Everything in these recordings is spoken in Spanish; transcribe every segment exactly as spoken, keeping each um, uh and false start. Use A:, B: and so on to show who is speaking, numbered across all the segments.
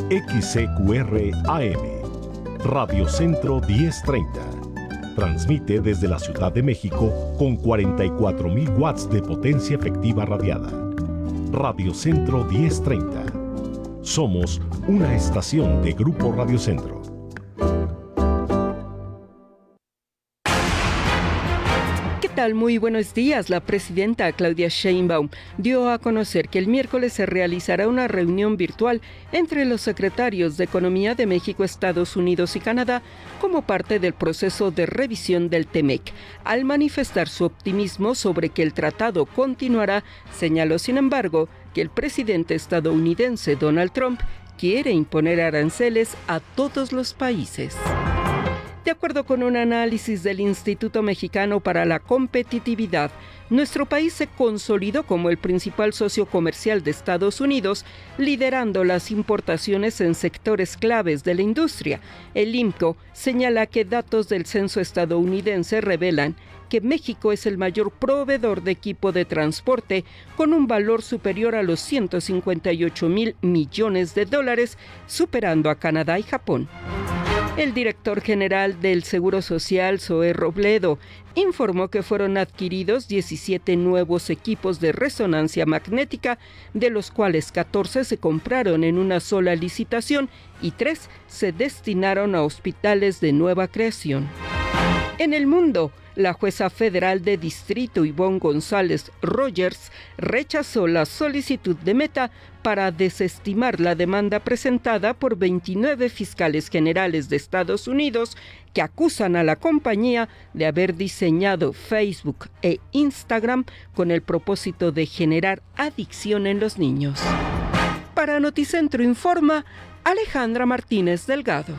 A: X C Q R A M, Radio Centro diez treinta. Transmite desde la Ciudad de México con cuarenta y cuatro mil watts de potencia efectiva radiada. Radio Centro diez treinta. Somos una estación de Grupo Radio Centro.
B: ¿Qué tal? Muy buenos días. La presidenta Claudia Sheinbaum dio a conocer que el miércoles se realizará una reunión virtual entre los secretarios de Economía de México, Estados Unidos y Canadá como parte del proceso de revisión del TEMEC. Al manifestar su optimismo sobre que el tratado continuará, señaló, sin embargo, que el presidente estadounidense Donald Trump quiere imponer aranceles a todos los países. De acuerdo con un análisis del Instituto Mexicano para la Competitividad, nuestro país se consolidó como el principal socio comercial de Estados Unidos, liderando las importaciones en sectores claves de la industria. El I M C O señala que datos del censo estadounidense revelan que México es el mayor proveedor de equipo de transporte, con un valor superior a los ciento cincuenta y ocho mil millones de dólares, superando a Canadá y Japón. El director general del Seguro Social, Zoé Robledo, informó que fueron adquiridos diecisiete nuevos equipos de resonancia magnética, de los cuales catorce se compraron en una sola licitación y tres se destinaron a hospitales de nueva creación. En el mundo, la jueza federal de distrito Ivonne González Rogers rechazó la solicitud de Meta para desestimar la demanda presentada por veintinueve fiscales generales de Estados Unidos que acusan a la compañía de haber diseñado Facebook e Instagram con el propósito de generar adicción en los niños. Para Noticentro Informa, Alejandra Martínez Delgado.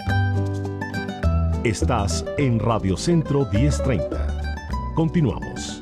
A: Estás en Radio Centro diez treinta. Continuamos.